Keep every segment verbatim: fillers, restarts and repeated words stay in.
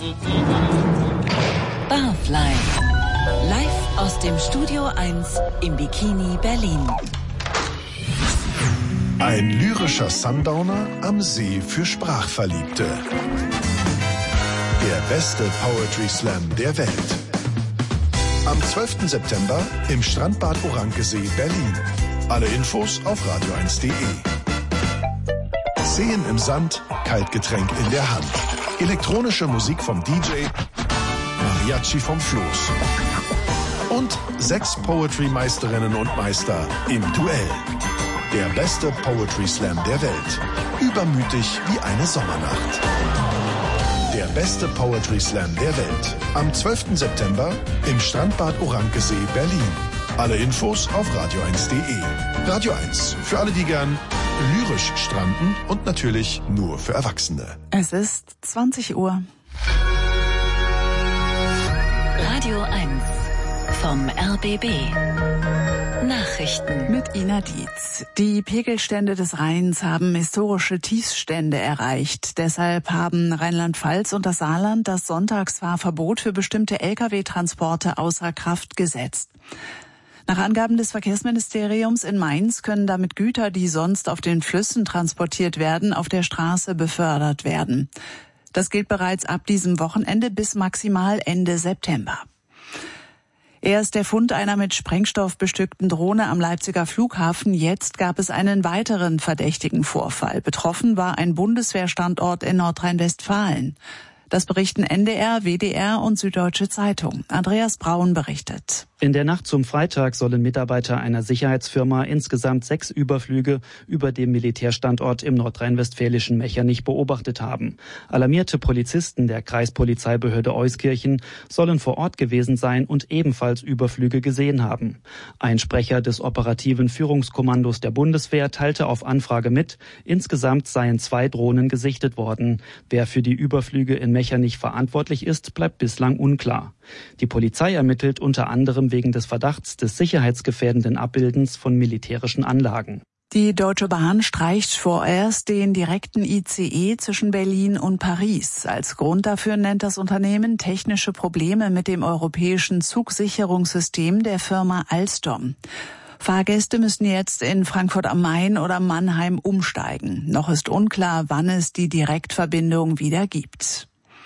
Barfly. Live aus dem Studio eins im Bikini Berlin. Ein lyrischer Sundowner am See für Sprachverliebte. Der beste Poetry Slam der Welt. Am zwölften September im Strandbad Orankesee, Berlin. Alle Infos auf radio eins punkt de. Seen im Sand, Kaltgetränk in der Hand. Elektronische Musik vom D J, Mariachi vom Floß. Und sechs Poetry-Meisterinnen und Meister im Duell. Der beste Poetry Slam der Welt. Übermütig wie eine Sommernacht. Der beste Poetry Slam der Welt. Am zwölften September im Strandbad Orankesee, Berlin. Alle Infos auf radio eins punkt de. Radio eins, für alle, die gern lyrisch stranden und natürlich nur für Erwachsene. Es ist zwanzig Uhr. Radio eins vom R B B. Nachrichten mit Ina Dietz. Die Pegelstände des Rheins haben historische Tiefstände erreicht. Deshalb haben Rheinland-Pfalz und das Saarland das Sonntagsfahrverbot für bestimmte L K W-Transporte außer Kraft gesetzt. Nach Angaben des Verkehrsministeriums in Mainz können damit Güter, die sonst auf den Flüssen transportiert werden, auf der Straße befördert werden. Das gilt bereits ab diesem Wochenende bis maximal Ende September. Erst der Fund einer mit Sprengstoff bestückten Drohne am Leipziger Flughafen. Jetzt gab es einen weiteren verdächtigen Vorfall. Betroffen war ein Bundeswehrstandort in Nordrhein-Westfalen. Das berichten N D R, W D R und Süddeutsche Zeitung. Andreas Braun berichtet. In der Nacht zum Freitag sollen Mitarbeiter einer Sicherheitsfirma insgesamt sechs Überflüge über dem Militärstandort im nordrhein-westfälischen Mechernich beobachtet haben. Alarmierte Polizisten der Kreispolizeibehörde Euskirchen sollen vor Ort gewesen sein und ebenfalls Überflüge gesehen haben. Ein Sprecher des operativen Führungskommandos der Bundeswehr teilte auf Anfrage mit, insgesamt seien zwei Drohnen gesichtet worden. Wer für die Überflüge in Mechernich verantwortlich ist, bleibt bislang unklar. Die Polizei ermittelt unter anderem wegen des Verdachts des sicherheitsgefährdenden Abbildens von militärischen Anlagen. Die Deutsche Bahn streicht vorerst den direkten I C E zwischen Berlin und Paris. Als Grund dafür nennt das Unternehmen technische Probleme mit dem europäischen Zugsicherungssystem der Firma Alstom. Fahrgäste müssen jetzt in Frankfurt am Main oder Mannheim umsteigen. Noch ist unklar, wann es die Direktverbindung wieder gibt.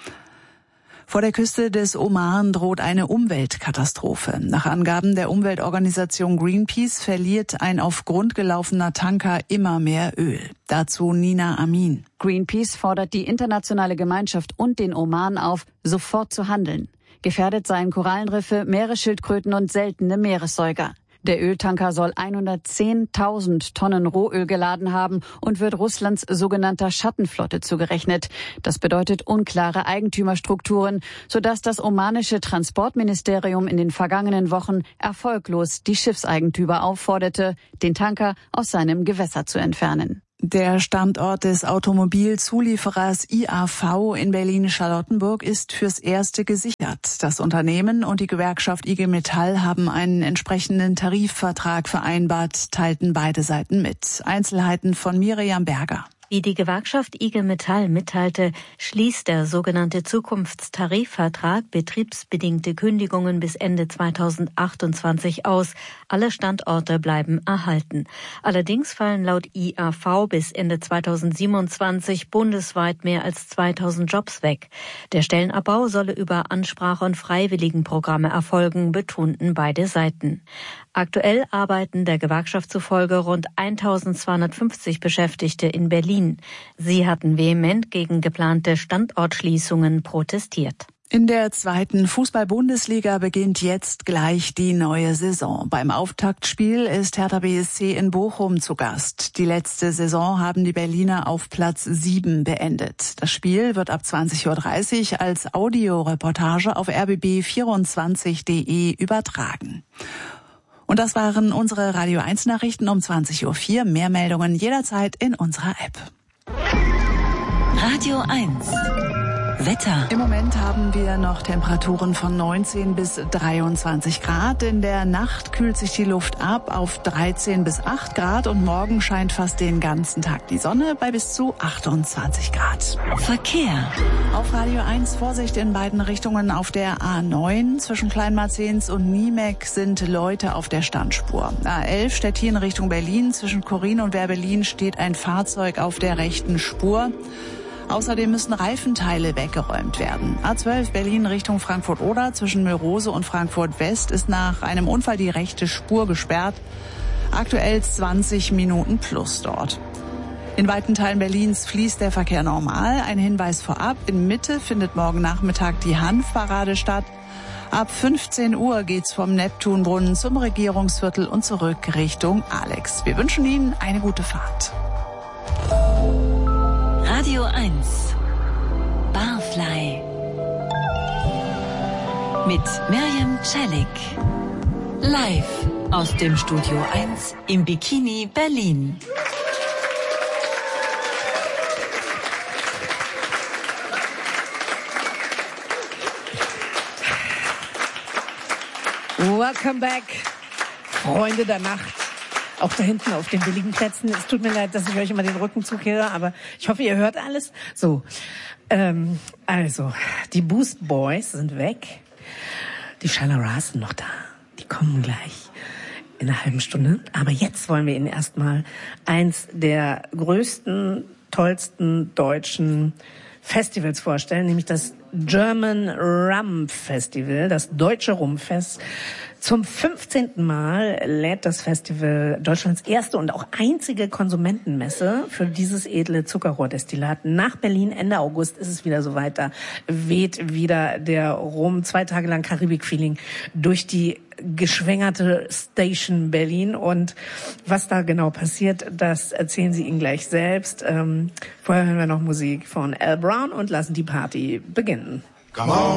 Vor der Küste des Oman droht eine Umweltkatastrophe. Nach Angaben der Umweltorganisation Greenpeace verliert ein auf Grund gelaufener Tanker immer mehr Öl. Dazu Nina Amin. Greenpeace fordert die internationale Gemeinschaft und den Oman auf, sofort zu handeln. Gefährdet seien Korallenriffe, Meeresschildkröten und seltene Meeressäuger. Der Öltanker soll hundertzehntausend Tonnen Rohöl geladen haben und wird Russlands sogenannter Schattenflotte zugerechnet. Das bedeutet unklare Eigentümerstrukturen, sodass das omanische Transportministerium in den vergangenen Wochen erfolglos die Schiffseigentümer aufforderte, den Tanker aus seinem Gewässer zu entfernen. Der Standort des Automobilzulieferers I A V in Berlin-Charlottenburg ist fürs Erste gesichert. Das Unternehmen und die Gewerkschaft I G Metall haben einen entsprechenden Tarifvertrag vereinbart, teilten beide Seiten mit. Einzelheiten von Miriam Berger. Wie die Gewerkschaft I G Metall mitteilte, schließt der sogenannte Zukunftstarifvertrag betriebsbedingte Kündigungen bis Ende zweitausendachtundzwanzig aus. Alle Standorte bleiben erhalten. Allerdings fallen laut I A V bis Ende zweitausendsiebenundzwanzig bundesweit mehr als zweitausend Jobs weg. Der Stellenabbau solle über Ansprache- und Freiwilligenprogramme erfolgen, betonten beide Seiten. Aktuell arbeiten der Gewerkschaft zufolge rund eintausendzweihundertfünfzig Beschäftigte in Berlin. Sie hatten vehement gegen geplante Standortschließungen protestiert. In der zweiten Fußball-Bundesliga beginnt jetzt gleich die neue Saison. Beim Auftaktspiel ist Hertha B S C in Bochum zu Gast. Die letzte Saison haben die Berliner auf Platz sieben beendet. Das Spiel wird ab zwanzig Uhr dreißig als Audioreportage auf r b b vierundzwanzig punkt de übertragen. Und das waren unsere Radio eins Nachrichten um zwanzig Uhr vier. Mehr Meldungen jederzeit in unserer App. Radio eins. Wetter. Im Moment haben wir noch Temperaturen von neunzehn bis dreiundzwanzig Grad. In der Nacht kühlt sich die Luft ab auf dreizehn bis acht Grad und morgen scheint fast den ganzen Tag die Sonne bei bis zu achtundzwanzig Grad. Verkehr. Auf Radio eins Vorsicht in beiden Richtungen auf der A neun. Zwischen Kleinmarzens und Niemek sind Leute auf der Standspur. A elf Stettin Richtung Berlin. Zwischen Korin und Werbelin steht ein Fahrzeug auf der rechten Spur. Außerdem müssen Reifenteile weggeräumt werden. A zwölf Berlin Richtung Frankfurt-Oder. Zwischen Mörose und Frankfurt-West ist nach einem Unfall die rechte Spur gesperrt. Aktuell zwanzig Minuten plus dort. In weiten Teilen Berlins fließt der Verkehr normal. Ein Hinweis vorab: In Mitte findet morgen Nachmittag die Hanfparade statt. Ab fünfzehn Uhr geht's vom Neptunbrunnen zum Regierungsviertel und zurück Richtung Alex. Wir wünschen Ihnen eine gute Fahrt. Radio eins. Barfly. Mit Miriam Celik. Live aus dem Studio eins im Bikini Berlin. Welcome back, Freunde der Nacht. Auch da hinten auf den billigen Plätzen. Es tut mir leid, dass ich euch immer den Rücken zukehre, aber ich hoffe, ihr hört alles. So, ähm, also, die Boost Boys sind weg. Die Shalaras sind noch da. Die kommen gleich in einer halben Stunde. Aber jetzt wollen wir Ihnen erstmal eins der größten, tollsten deutschen Festivals vorstellen, nämlich das German Rum Festival, das deutsche Rumfest. Zum fünfzehnten Mal lädt das Festival Deutschlands erste und auch einzige Konsumentenmesse für dieses edle Zuckerrohrdestillat nach Berlin. Ende August ist es wieder so weiter. Weht wieder der Rum, zwei Tage lang Karibik-Feeling durch die geschwängerte Station Berlin. Und was da genau passiert, das erzählen sie Ihnen gleich selbst. Ähm, vorher hören wir noch Musik von Al Brown und lassen die Party beginnen. Come on.